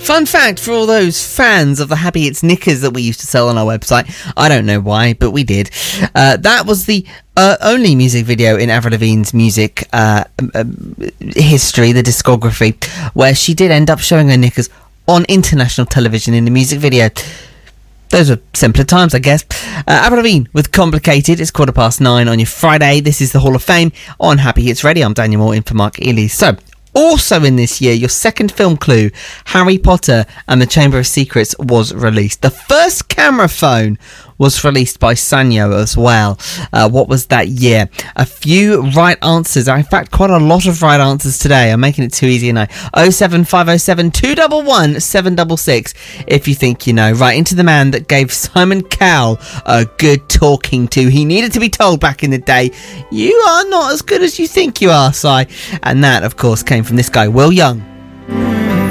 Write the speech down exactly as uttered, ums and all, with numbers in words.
Fun fact for all those fans of the Happy Hits knickers that we used to sell on our website, I don't know why, but we did. Uh, that was the uh, only music video in Avril Lavigne's music uh, uh, history, the discography, where she did end up showing her knickers on international television in the music video. Those were simpler times, I guess. Uh, Avril Lavigne with Complicated. It's quarter past nine on your Friday. This is the Hall of Fame on Happy Hits Radio. I'm Daniel Moore in for Mark Ely. So, also in this year, your second film clue, Harry Potter and the Chamber of Secrets, was released. The first camera phone was released by Sanyo as well. Uh, what was that year? A few right answers. In fact, quite a lot of right answers today. I'm making it too easy now. oh seven five oh seven, two one one, seven six six if you think you know. Right, into the man that gave Simon Cowell a good talking to. He needed to be told back in the day, you are not as good as you think you are, Si. And that, of course, came from this guy, Will Young.